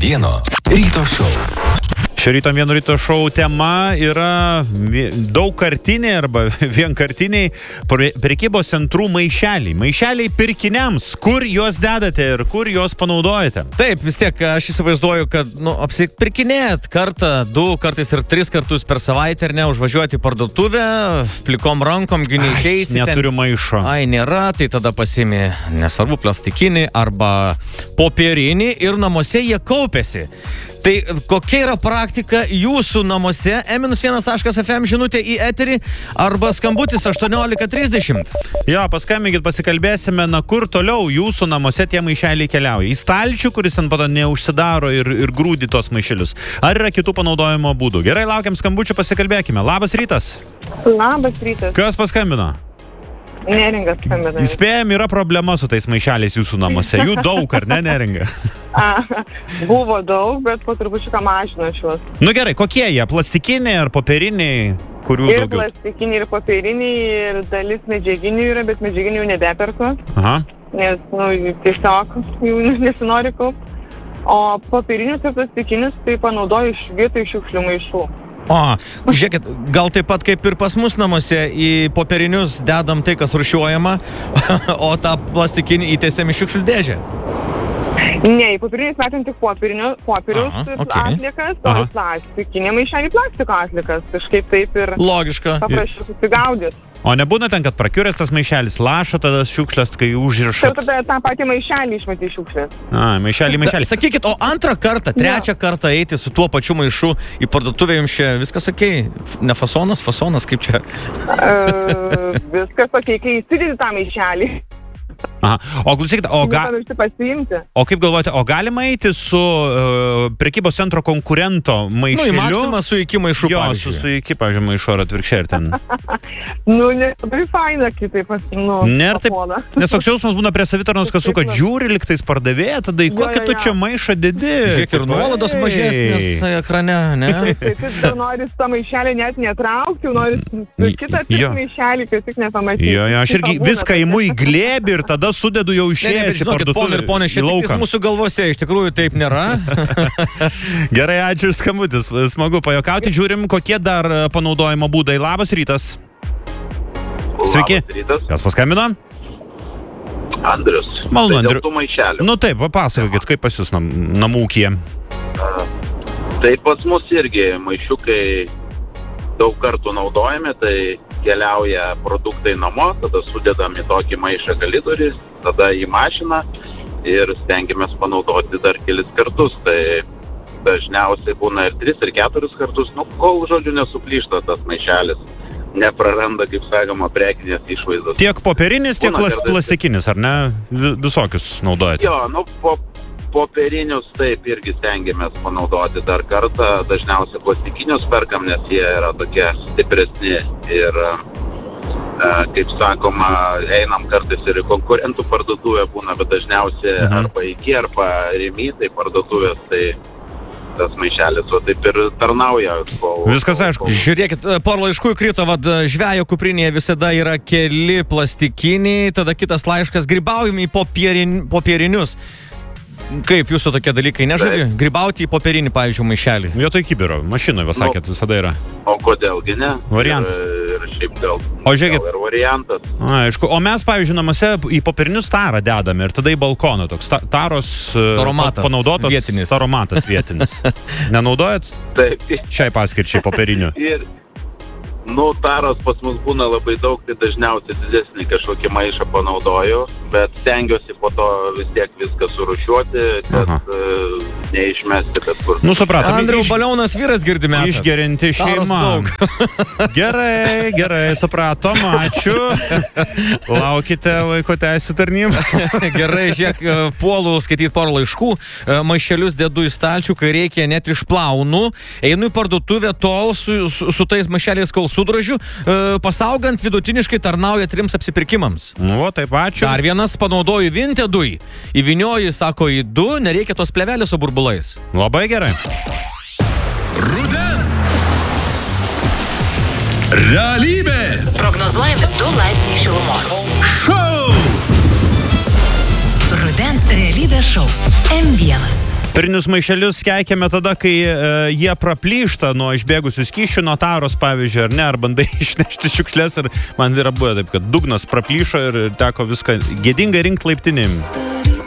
M1 ryto šou. Šio ryto M1 ryto šou tema yra daugkartiniai arba vienkartiniai prekybos centrų maišeliai. Maišeliai pirkiniams. Kur juos dedate ir kur juos panaudojate? Taip, vis tiek aš įsivaizduoju, kad apsipirkinėt kartą, 2, kartais ir 3 kartus per savaitę ir užvažiuoti į parduotuvę, plikom rankom, neišeisi. Neturiu maišo. Nėra, tai tada pasiimi, nesvarbu, plastikinį arba popierinį ir namuose jie kaupiasi. Tai kokia yra praktika jūsų namuose? M-1.fm žinutė į eterį arba skambutis 1830. Jo, paskambinkit, pasikalbėsime, kur toliau jūsų namuose tie maišeliai keliauja. Į stalčių, kuris ten pato neužsidaro ir grūdi tos maišelius. Ar yra kitų panaudojimo būdų? Gerai, laukiam skambučių, pasikalbėkime. Labas rytas. Labas rytas. Kas paskambino? Neringa skambina. Įspėjam, yra problema su tais maišeliais jūsų namuose. Jų daug, ar ne, Neringa? Buvo daug, bet po trupučiuką mažino šiuos. Gerai, kokie jie? Plastikiniai ar popieriniai? Kurių ir daugiau? Ir plastikiniai, ir popieriniai, ir dalis medžiaginių yra, bet medžiaginių nebeperku. Aha. Nes, tiesiog jų nesinori kaupti. O popierinius ir plastikinius tai panaudoju vietoj šiukšlių maišų. Žiūrėkit, gal taip pat kaip ir pas mus namuose į popierinius dedam tai, kas rūšiuojama, o tą plastikinį įtiesiam į šiukšlių dėžę. Ne, į popierinius metam tik popierius atliekas, o plastikinė maišelį plastiko atliekas. Kažkaip taip ir logiška. Paprašiau susigaudyti. O nebūna ten, kad prakiuręs tas maišelis laša tada šiukšlės, kai užriša? Tai tada tą patį maišelį išmatė šiukšlės. Maišelį. Sakykit, o antrą kartą, trečią kartą eiti su tuo pačiu maišu į parduotuvę jums čia viskas okei? Ne fasonas, kaip čia? Viskas okei, kai įsidedi tą maišelį. O klausykite, o kaip galvojate, o galima eiti su prekybos centro konkurento maišeliu? Į Maksimą su iki maišu, pavyzdžiui. Su iki, pavyzdžiui, maišu ar atvirkščiai ir ten. Labai faina kitaip, Nes toks jausmas būna prie savitarnos kasų, kad žiūri liktais pardavėja, tada į kokį tu čia maišą dedi? Žiūrėk, ir nuolaidos mažesnės ekrane, ne? Taip, dar nori tą maišelį net netraukti, nori kitą maišelį, kai tik nepamatyti. Aš irgi viską imu į glėbį ir tada sudedu jau išėjęs į parduotuvę. Ponai, šiandien mūsų galvose iš tikrųjų taip nėra. Gerai, ačiū už skambutis. Smagu pajokauti. Žiūrim, kokie dar panaudojimo būdai. Labas rytas. Sveiki. Labas rytas. Kas paskambino? Andrius. Malonu, Andrius. Dėl tų maišelių. Taip, papasakokit, kaip pas jūs namų ūkyje. Tai pas mus irgi maišiukai daug kartų naudojami, tai keliauja produktai namo, tada sudedam į tokį maišą galidurį, tada į mašiną ir stengiamės panaudoti dar kelis kartus. Tai dažniausiai būna ir 3, ir 4 kartus, kol žodžiu nesuplyšta tas maišelis, nepraranda, kaip sakoma, prekinės išvaizdos. Tiek popierinis, tiek plastikinis, ar ne? Visokius naudojate? Jo, popierinius taip irgi stengiamės panaudoti dar kartą. Dažniausiai plastikinius perkam, nes jie yra tokie stipresni ir, kaip sakoma, einam kartais ir į konkurentų parduotuvę būna, bet dažniausiai arba iki, arba Rimi, tai parduotuvės, tai tas maišelis, o taip ir tarnauja. Viskas aišku. Žiūrėkit, porą laiškų įkrito, žvejo kuprinėje visada yra keli plastikiniai, tada kitas laiškas, grybaujam į popierinius. Kaip jūsų tokie dalykai nežavi? Grybauti į popierinį, pavyzdžiui, maišelį. Vietoj kibiro, mašinoje, sakėt, visada yra. O kodėlgi ne? Variantas. Ir šiaip gal ir variantas. Aišku, o mes, pavyzdžiui, namuose į popierinius tarą dedame ir tada į balkoną toks taros panaudotas vietinis. Taromatas vietinis. Nenaudojat? Taip. Šiai paskirčiai popierinių. Ir taros pas mus būna labai daug, tai dažniausiai didesnį kažkokį maišą panaudoju, bet stengiuosi po to vis tiek viską surūšiuoti, kad neišmesti bet kur. Supratom. Andriau, balionas vyras girdime. Išgerinti šeimą. Gerai, supratom, ačiū. Laukite vaiko teisių tarnybą. Gerai, žiūrėk, puolu skaityti porą laiškų, maišelius dedu į stalčių, kai reikia net išplaunu, einu į parduotuvę tol su tais maišeliais, kol sudražiu, pasaugant vidutiniškai tarnauja 3 apsipirkimams. Taip, ačiū. Dar vienas panaudoju Vintedui. Įvinioju, sako, į 2, nereikia tos plėvelės su burbulais. Labai gerai. Rudens realybės prognozuojami 2 laipsniai šilumos. Šou Rudens realybės šou M1. Popierinius maišelius keikiame tada, kai jie praplyšta nuo išbėgusių skysčių, nuo taros, pavyzdžiui, ar ne, ar bandai išnešti šiukšlės ir man yra buvę taip, kad dugnas praplyšo ir teko viską gėdingai rinkti laiptinėm.